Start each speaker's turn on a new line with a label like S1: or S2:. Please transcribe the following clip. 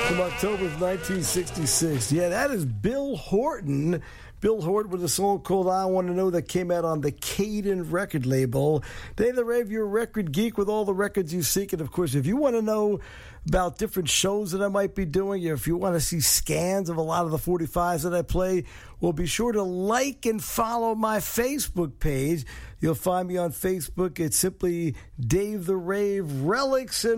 S1: From October of 1966. Yeah, that is Bill Horton. Bill Horton with a song called I Want to Know that came out on the Caden record label. Dave the Rave, you're a record geek with all the records you seek. And, of course, if you want to know about different shows that I might be doing, if you want to see scans of a lot of the 45s that I play, well, be sure to like and follow my Facebook page. You'll find me on Facebook. It's simply Dave the Rave Relics and